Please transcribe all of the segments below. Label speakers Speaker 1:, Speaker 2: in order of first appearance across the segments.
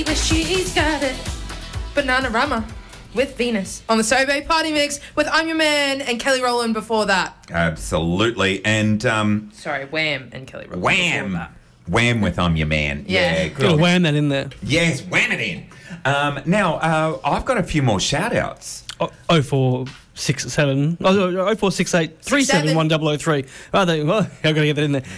Speaker 1: She's got it. Bananarama with Venus on the Sobe Party Mix with I'm Your Man and Kelly Rowland before that.
Speaker 2: Absolutely. And
Speaker 1: Sorry, Wham and Kelly Rowland.
Speaker 2: Wham.
Speaker 1: Before that.
Speaker 2: Wham with I'm Your Man.
Speaker 1: Yeah.
Speaker 3: Gotta wham that in there.
Speaker 2: Yes, wham it in. Now, I've got a few more shout-outs.
Speaker 3: 0467 0468 371003. Oh, I've got to get that in there.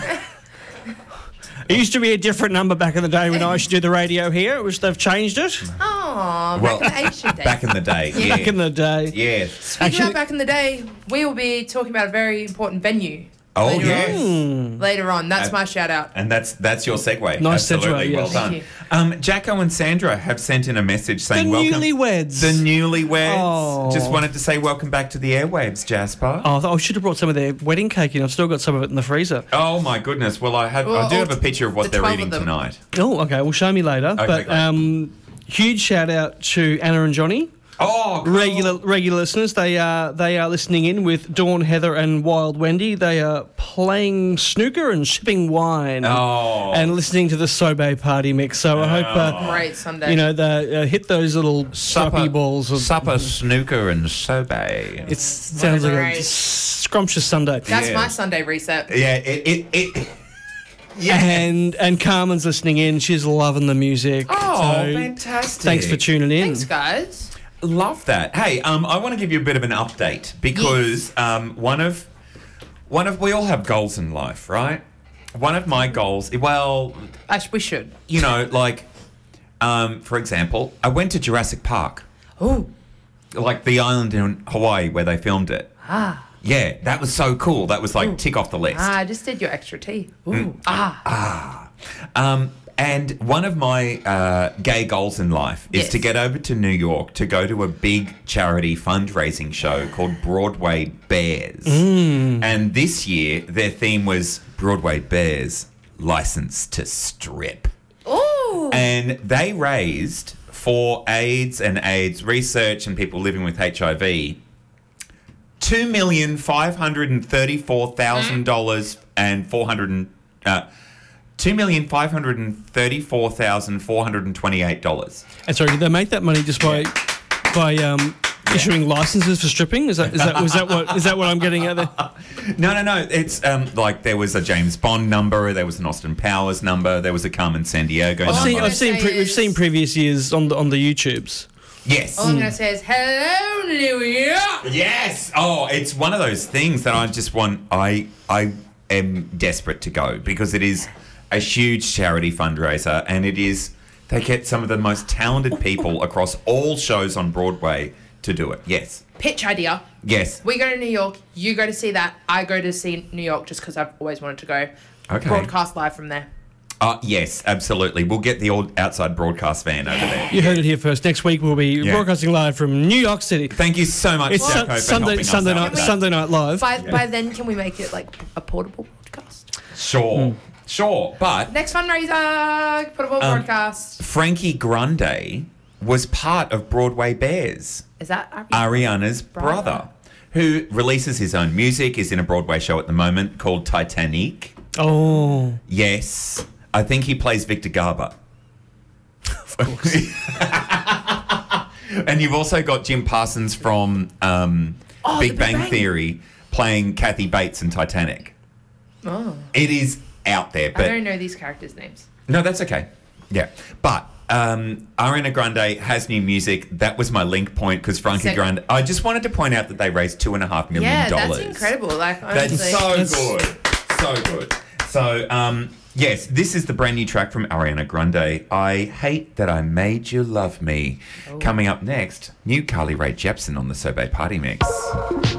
Speaker 3: It used to be a different number back in the day when I used to do the radio here, which they've changed it.
Speaker 1: Oh, back in the ancient days.
Speaker 2: Back in the day, yeah.
Speaker 3: Back in the day.
Speaker 2: Yes.
Speaker 1: Speaking about back in the day, we will be talking about a very important venue.
Speaker 2: Oh,
Speaker 1: later
Speaker 2: yes.
Speaker 1: Later on. That's my shout out.
Speaker 2: And that's your segue.
Speaker 3: Nice
Speaker 2: Absolutely.
Speaker 3: segue,
Speaker 2: Well
Speaker 3: yes.
Speaker 2: done.
Speaker 1: Thank
Speaker 2: Jacko and Sandra have sent in a message saying
Speaker 3: The
Speaker 2: welcome.
Speaker 3: newlyweds.
Speaker 2: The newlyweds.
Speaker 3: Oh.
Speaker 2: Just wanted to say welcome back to the airwaves, Jasper.
Speaker 3: Oh, I should have brought some of their wedding cake in. I've still got some of it in the freezer.
Speaker 2: Oh my goodness. Well, I do have a picture of what
Speaker 1: the
Speaker 2: they're
Speaker 1: 12
Speaker 2: eating
Speaker 1: of them.
Speaker 2: tonight.
Speaker 3: Oh, okay. Well, show me later.
Speaker 2: Okay,
Speaker 3: But huge shout out to Anna and Johnny.
Speaker 2: Oh, cool.
Speaker 3: Regular listeners, they are listening in with Dawn, Heather, and Wild Wendy. They are playing snooker and sipping wine, and listening to the Sobe Party Mix. So I hope
Speaker 1: Great Sunday.
Speaker 3: they hit those little suppy balls of
Speaker 2: supper, snooker, and sobe.
Speaker 3: It sounds like a
Speaker 1: Great.
Speaker 3: scrumptious Sunday.
Speaker 1: That's
Speaker 2: Yeah.
Speaker 1: my Sunday reset.
Speaker 2: Yeah, it yeah.
Speaker 3: And Carmen's listening in. She's loving the music.
Speaker 2: Oh,
Speaker 3: So
Speaker 2: fantastic!
Speaker 3: thanks for tuning in.
Speaker 1: Thanks, guys.
Speaker 2: Love that. Hey, I want to give you a bit of an update because one of we all have goals in life, right? One of my goals, well,
Speaker 1: We should.
Speaker 2: you know, like, for example, I went to Jurassic Park,
Speaker 1: Oh.
Speaker 2: like the island in Hawaii where they filmed it.
Speaker 1: Ah.
Speaker 2: Yeah, that was so cool. That was like tick off the list.
Speaker 1: I just did your extra tea. Ooh.
Speaker 2: And one of my gay goals in life is
Speaker 1: Yes.
Speaker 2: to get over to New York to go to a big charity fundraising show called Broadway Bears. And this year, their theme was Broadway Bears, License to Strip.
Speaker 1: Ooh.
Speaker 2: And they raised for AIDS and AIDS research and people living with HIV $2,534,000 and $2,534,428.
Speaker 3: And sorry, did they make that money just by issuing licenses for stripping? Is that what I'm getting at there?
Speaker 2: No. It's like there was a James Bond number, there was an Austin Powers number, there was a Carmen Sandiego number.
Speaker 3: We've seen previous years on the YouTubes.
Speaker 2: Yes.
Speaker 1: All I'm going to say is, hello, New York.
Speaker 2: Yes. Oh, it's one of those things that I just want. I am desperate to go because it is a huge charity fundraiser, and they get some of the most talented people across all shows on Broadway to do it. Yes.
Speaker 1: Pitch idea.
Speaker 2: Yes.
Speaker 1: We go to New York. You go to see that. I go to see New York just because I've always wanted to go.
Speaker 2: Okay.
Speaker 1: Broadcast live from there.
Speaker 2: Yes, absolutely. We'll get the old outside broadcast van over there.
Speaker 3: You heard it here first. Next week we'll be broadcasting live from New York City.
Speaker 2: Thank you so much,
Speaker 3: It's
Speaker 2: Jacko, for helping us out with that.
Speaker 3: Sunday night live.
Speaker 1: By then, can we make it like a portable podcast?
Speaker 2: Sure. But
Speaker 1: Next fundraiser, portable broadcast.
Speaker 2: Frankie Grande was part of Broadway Bears.
Speaker 1: Is that
Speaker 2: Ariana's brother, who releases his own music, is in a Broadway show at the moment called Titanic.
Speaker 3: Oh,
Speaker 2: Yes. I think he plays Victor Garber.
Speaker 3: of course.
Speaker 2: And you've also got Jim Parsons from Big Bang Theory playing Kathy Bates in Titanic.
Speaker 1: Oh.
Speaker 2: It is out there,
Speaker 1: I
Speaker 2: but
Speaker 1: don't know these characters' names.
Speaker 2: no, that's okay. Yeah, but Ariana Grande has new music. That was my link point because Frankie Grande. I just wanted to point out that they raised $2.5 million.
Speaker 1: Yeah, that's incredible. Like, honestly.
Speaker 2: That's so good. So, yes, this is the brand new track from Ariana Grande. I Hate That I Made You Love Me. Coming up next, new Carly Rae Jepsen on the Sobe Party Mix.